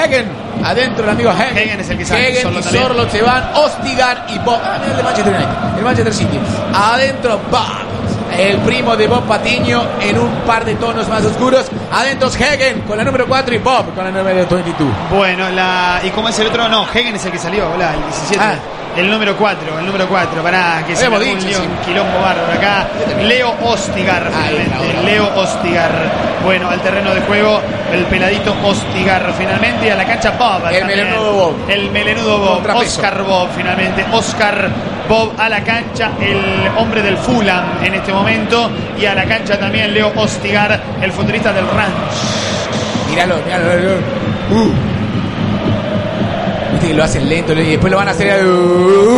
Hagen. Adentro el amigo Hagen. Hagen es el que sale. Hagen y Sorloth se van. Ostigar y Bob. El de Manchester United. El Manchester City. Adentro Bob. El primo de Bob Patiño en un par de tonos más oscuros. Adentro es Hagen con la número 4 y Bob con la número 22. Bueno, ¿y cómo es el otro? No, Hagen es el que salió, hola, el 17. El número 4, pará, que se me un quilombo bárbaro acá. Leo Ostigar, finalmente. Leo Ostigar. Bueno, al terreno de juego, el peladito Ostigar, finalmente. Y a la cancha Bob. El melenudo Bob. El melenudo Bob. Oscar Bob, finalmente. Oscar Bob a la cancha, el hombre del Fulham en este momento. Y a la cancha también Leo Ostigar, el futbolista del Ranch. Míralo. Viste que lo hacen lento y después lo van a hacer.